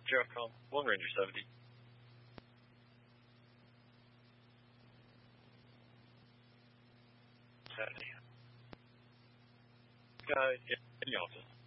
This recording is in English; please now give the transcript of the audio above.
Jerocom, 1 Ranger 70. Guy in the office.